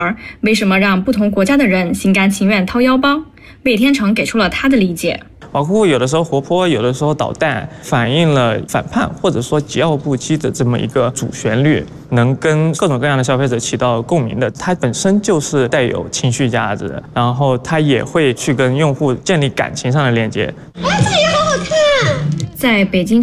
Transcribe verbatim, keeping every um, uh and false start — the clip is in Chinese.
为什么让不同国家的人心甘情愿掏腰包？魏天成给出了他的理解。 宝库有的时候活泼，有的时候捣蛋，反映了反叛或者说桀骜不羁的这么一个主旋律，能跟各种各样的消费者起到共鸣的。它本身就是带有情绪价值的，然后它也会去跟用户建立感情上的链接。 啊，这个也好好看。在北京